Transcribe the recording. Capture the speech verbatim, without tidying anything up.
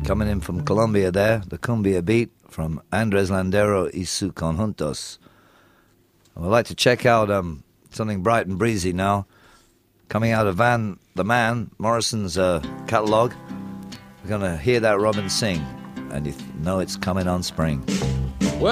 coming in from Colombia there, the Cumbia beat from Andres Landero y Su Conjuntos. I'd like to check out um, something bright and breezy now, coming out of Van the Man Morrison's uh, catalogue. We're going to hear that robin sing, and you know it's coming on spring.